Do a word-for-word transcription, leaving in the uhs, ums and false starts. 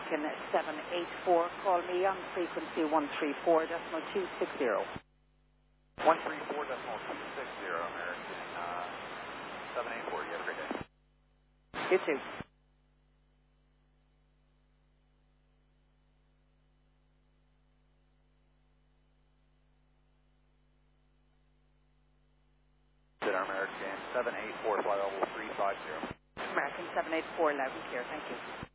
American seven eight four. Call me on frequency one three four decimal two six zero. one three four decimal two six zero, American uh, seven eight four. You have a great day. You too. American seven eight four, fly level three five zero. American seven eight four, loud and clear. Thank you.